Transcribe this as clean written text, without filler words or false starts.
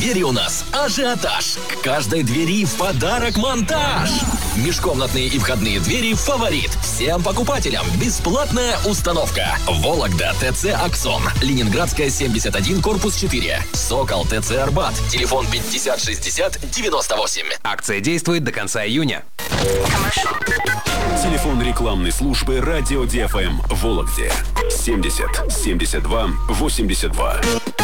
двери у нас ажиотаж. К каждой двери в подарок монтаж. Межкомнатные и входные двери «Фаворит». Всем покупателям бесплатная установка. Вологда ТЦ «Аксон». Ленинградская, 71, корпус 4. Сокол ТЦ «Арбат». Телефон 50 60 98. Акция действует до конца июня. Телефон рекламной службы «Радио ДФМ» в Вологде. 70 72 82.